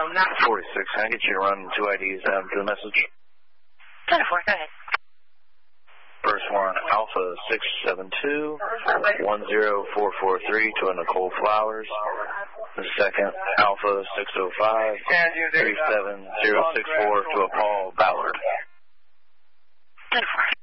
46. Can I get you to run 2 IDs to the message? 10-4, go ahead. First one, Alpha 672 10443 to a Nicole Flowers. The second, Alpha 605 37064 to a Paul Ballard. 10-4.